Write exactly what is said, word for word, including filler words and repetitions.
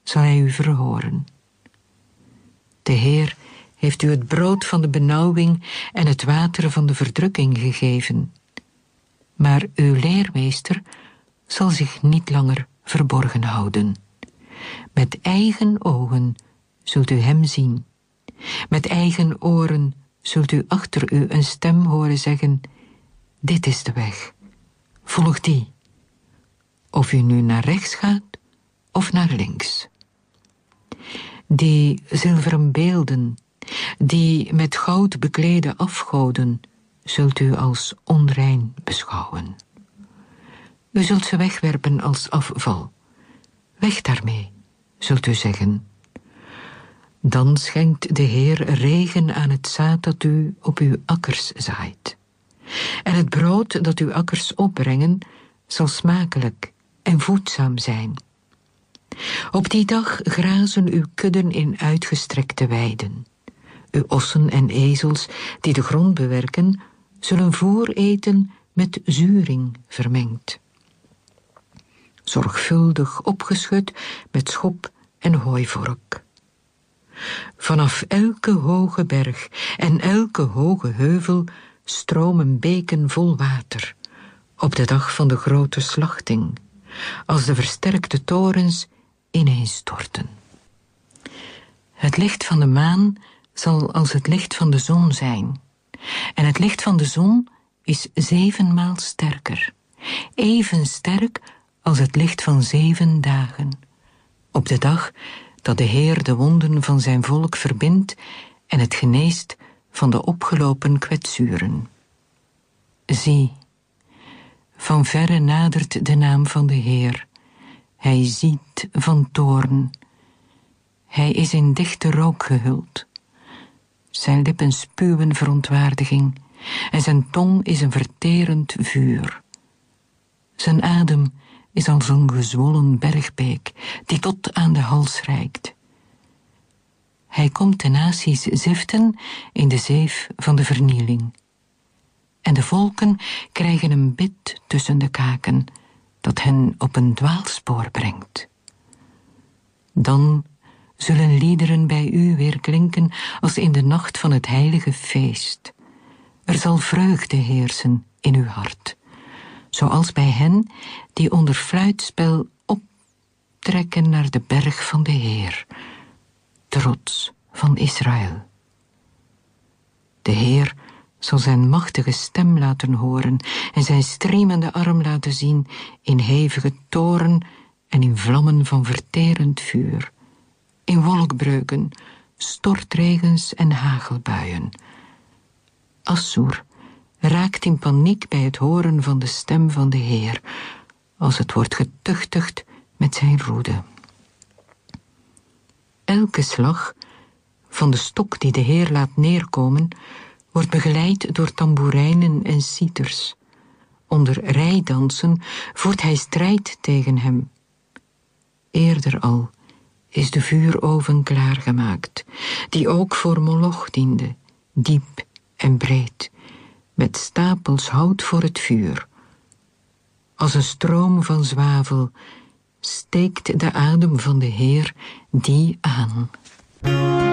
zal hij u verhoren. De Heer heeft u het brood van de benauwing en het water van de verdrukking gegeven. Maar uw leermeester zal zich niet langer verborgen houden. Met eigen ogen zult u hem zien. Met eigen oren zult u achter u een stem horen zeggen: dit is de weg, volg die. Of u nu naar rechts gaat of naar links. Die zilveren beelden, die met goud beklede afgoden, zult u als onrein beschouwen. U zult ze wegwerpen als afval. Weg daarmee, zult u zeggen. Dan schenkt de Heer regen aan het zaad dat u op uw akkers zaait. En het brood dat uw akkers opbrengen zal smakelijk en voedzaam zijn. Op die dag grazen uw kudden in uitgestrekte weiden. Uw ossen en ezels die de grond bewerken, zullen voer eten met zuring vermengd. Zorgvuldig opgeschud met schop en hooivork. Vanaf elke hoge berg en elke hoge heuvel stromen beken vol water, op de dag van de grote slachting, als de versterkte torens ineenstorten. Het licht van de maan zal als het licht van de zon zijn, en het licht van de zon is zevenmaal sterker, even sterk als het licht van zeven dagen, op de dag dat de Heer de wonden van zijn volk verbindt en het geneest van de opgelopen kwetsuren. Zie, van verre nadert de naam van de Heer. Hij ziet van toorn. Hij is in dichte rook gehuld. Zijn lippen spuwen verontwaardiging en zijn tong is een verterend vuur. Zijn adem is als een gezwollen bergbeek die tot aan de hals reikt. Hij komt de naties ziften in de zeef van de vernieling. En de volken krijgen een bit tussen de kaken dat hen op een dwaalspoor brengt. Dan zullen liederen bij u weer klinken als in de nacht van het heilige feest. Er zal vreugde heersen in uw hart, zoals bij hen die onder fluitspel optrekken naar de berg van de Heer, trots van Israël. De Heer zal zijn machtige stem laten horen en zijn stremende arm laten zien in hevige toren en in vlammen van verterend vuur, in wolkbreuken, stortregens en hagelbuien. Assur raakt in paniek bij het horen van de stem van de Heer, als het wordt getuchtigd met zijn roede. Elke slag van de stok die de Heer laat neerkomen, wordt begeleid door tamboerijnen en citers. Onder rijdansen voert hij strijd tegen hem. Eerder al is de vuuroven klaargemaakt, die ook voor Moloch diende, diep en breed, met stapels hout voor het vuur. Als een stroom van zwavel steekt de adem van de Heer die aan.